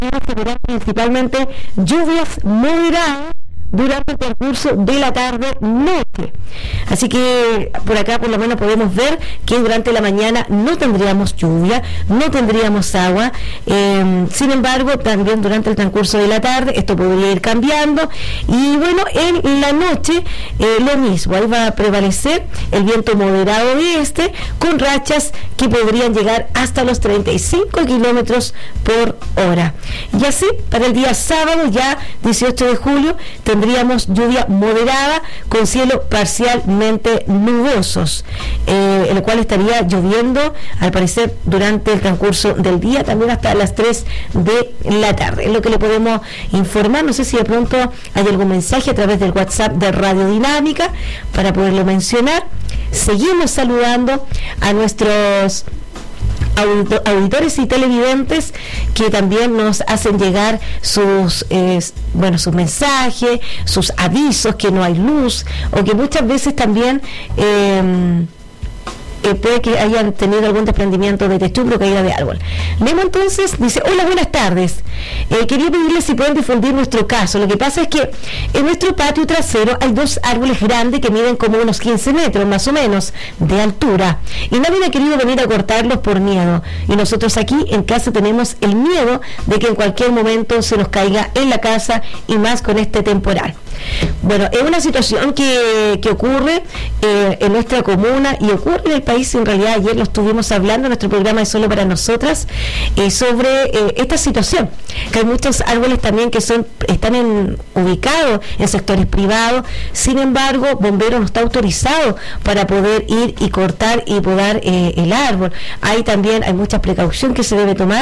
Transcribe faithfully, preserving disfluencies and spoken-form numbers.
generar principalmente lluvias moderadas durante el transcurso de la tarde-noche. Así que por acá por lo menos podemos ver que durante la mañana no tendríamos lluvia, no tendríamos agua. Eh, sin embargo, también durante el transcurso de la tarde esto podría ir cambiando. Y bueno, en la noche eh, lo mismo, ahí va a prevalecer el viento moderado de este, con rachas que podrían llegar hasta los treinta y cinco kilómetros por hora. Y así, para el día sábado, ya dieciocho de julio, tendríamos tendríamos lluvia moderada con cielos parcialmente nubosos, eh, el cual estaría lloviendo al parecer durante el transcurso del día, también hasta las tres de la tarde. Es lo que le podemos informar. No sé si de pronto hay algún mensaje a través del WhatsApp de Radio Dinámica para poderlo mencionar. Seguimos saludando a nuestros auditores y televidentes que también nos hacen llegar sus eh, bueno sus mensajes, sus avisos que no hay luz, o que muchas veces también eh, Eh, puede que hayan tenido algún desprendimiento de techumbre o caída de árbol. Nemo entonces dice: hola, buenas tardes, eh, quería pedirles si pueden difundir nuestro caso. Lo que pasa es que en nuestro patio trasero hay dos árboles grandes que miden como unos quince metros más o menos de altura, y nadie ha querido venir a cortarlos por miedo, y nosotros aquí en casa tenemos el miedo de que en cualquier momento se nos caiga en la casa, y más con este temporal. Bueno, es una situación que, que ocurre eh, en nuestra comuna y ocurre en el país. En realidad ayer lo estuvimos hablando en nuestro programa de Solo para Nosotras, eh, sobre eh, esta situación, que hay muchos árboles también que son están en, ubicados en sectores privados. Sin embargo, Bomberos no está autorizado para poder ir y cortar y podar eh, el árbol. Ahí también hay mucha precaución que se debe tomar.